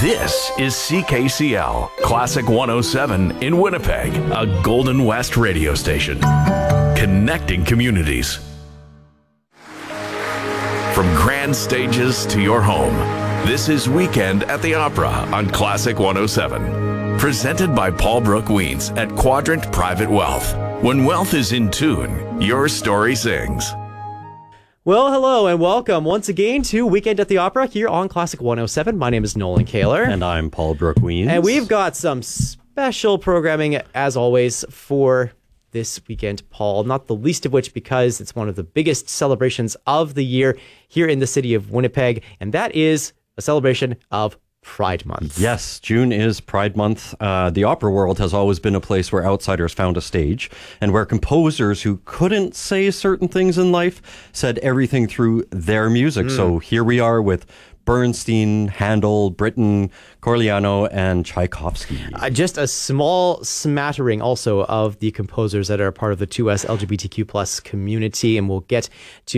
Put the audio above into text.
This is CKCL, Classic 107 in Winnipeg, a Golden West radio station. Connecting communities. From grand stages to your home, this is Weekend at the Opera on Classic 107. Presented by Paul Brooke Weens at Quadrant Private Wealth. When wealth is in tune, your story sings. Well, hello and welcome once again to Weekend at the Opera here on Classic 107. My name is Nolan Kaler. And I'm Paul Brooke Weens. And we've got some special programming, as always, for this weekend, Paul. Not the least of which because it's one of the biggest celebrations of the year here in the city of Winnipeg. And that is a celebration of Pride Month. Yes, June is Pride Month. The opera world has always been a place where outsiders found a stage and where composers who couldn't say certain things in life said everything through their music. So here we are with Bernstein, Handel, Britten, Corigliano, and Tchaikovsky. Just a small smattering also of the composers that are part of the 2S LGBTQ plus community, and we'll get to